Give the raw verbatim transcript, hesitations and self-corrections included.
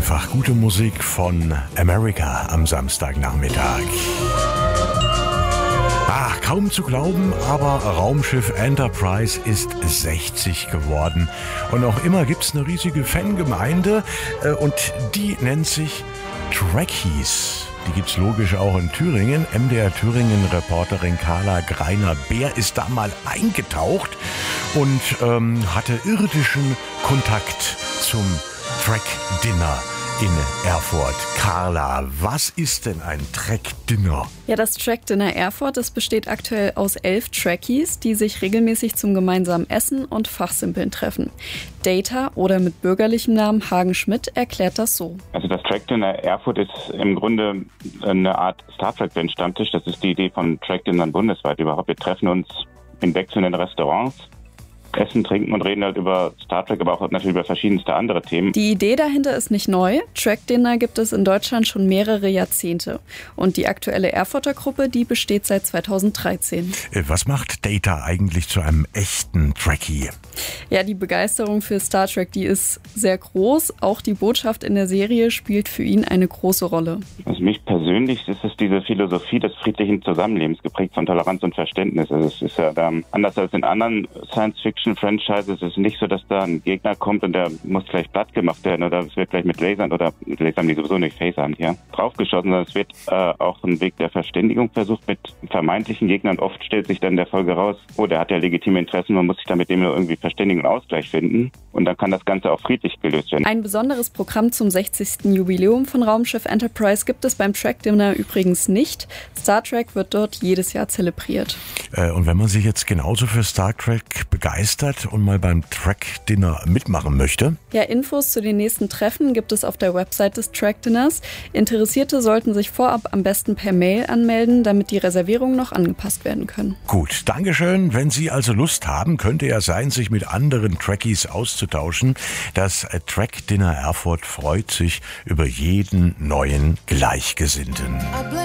einfach gute Musik von America am Samstagnachmittag. Ach, kaum zu glauben, aber Raumschiff Enterprise ist sechzig geworden. Und auch immer gibt's eine riesige Fangemeinde äh, und die nennt sich Trekkies. Die gibt's logisch auch in Thüringen. M D R Thüringen-Reporterin Carla Greiner-Beer ist da mal eingetaucht und ähm, hatte irdischen Kontakt zum Trek-Dinner in Erfurt. Carla, was ist denn ein Trek-Dinner? Ja, das Trek-Dinner Erfurt, das besteht aktuell aus elf Trekkies, die sich regelmäßig zum gemeinsamen Essen und Fachsimpeln treffen. Data oder mit bürgerlichem Namen Hagen Schmidt erklärt das so. Also das Trek-Dinner Erfurt ist im Grunde eine Art Star Trek-Stammtisch. Das ist die Idee von Trek-Dinnern bundesweit überhaupt. Wir treffen uns in wechselnden Restaurants, essen, trinken und reden halt über Star Trek, aber auch natürlich über verschiedenste andere Themen. Die Idee dahinter ist nicht neu. Trek-Dinner gibt es in Deutschland schon mehrere Jahrzehnte. Und die aktuelle Erfurter Gruppe, die besteht seit zweitausenddreizehn. Was macht Data eigentlich zu einem echten Trekkie? Ja, die Begeisterung für Star Trek, die ist sehr groß. Auch die Botschaft in der Serie spielt für ihn eine große Rolle. Also mich persönlich ist es diese Philosophie des friedlichen Zusammenlebens, geprägt von Toleranz und Verständnis. Also es ist ja da, anders als in anderen Science-Fiction-Franchises, ist es nicht so, dass da ein Gegner kommt und der muss gleich platt gemacht werden oder es wird gleich mit Lasern oder mit Lasern, die sowieso nicht Phasern hier, draufgeschossen, sondern es wird äh, auch ein Weg der Verständigung versucht mit vermeintlichen Gegnern. Oft stellt sich dann in der Folge raus, oh, der hat ja legitime Interessen, man muss sich da mit dem irgendwie verständigen und Ausgleich finden und dann kann das Ganze auch friedlich gelöst werden. Ein besonderes Programm zum sechzigsten Jubiläum von Raumschiff Enterprise gibt es beim Trek-Dinner übrigens nicht. Star Trek wird dort jedes Jahr zelebriert. Äh, und wenn man sich jetzt genauso für Star Trek begeistert und mal beim Trek-Dinner mitmachen möchte? Ja, Infos zu den nächsten Treffen gibt es auf der Website des Trek-Dinners. Interessierte sollten sich vorab am besten per Mail anmelden, damit die Reservierungen noch angepasst werden können. Gut, Dankeschön. Wenn Sie also Lust haben, könnte ja sein, sich mit anderen Trekkies auszutauschen. Das Trek-Dinner Erfurt freut sich über jeden neuen Gleichgesinnten.